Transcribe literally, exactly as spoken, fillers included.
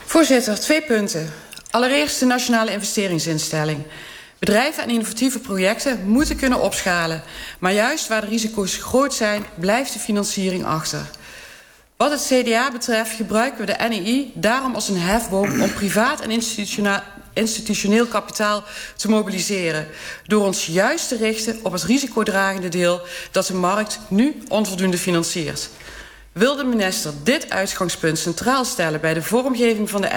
Voorzitter, twee punten. Allereerst de nationale investeringsinstelling. Bedrijven en innovatieve projecten moeten kunnen opschalen. Maar juist waar de risico's groot zijn, blijft de financiering achter. Wat het C D A betreft gebruiken we de N E I daarom als een hefboom om privaat en institutioneel kapitaal te mobiliseren. Door ons juist te richten op het risicodragende deel dat de markt nu onvoldoende financiert. Wil de minister dit uitgangspunt centraal stellen bij de vormgeving van de